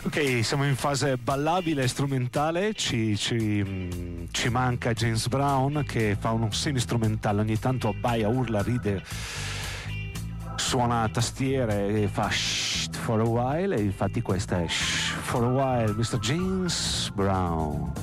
Ok, siamo in fase ballabile strumentale, ci manca James Brown che fa un semi-strumentale, ogni tanto abbaia, urla, ride, suona tastiere e fa shh for a while, e infatti questa è shh for a while, Mr. James Brown.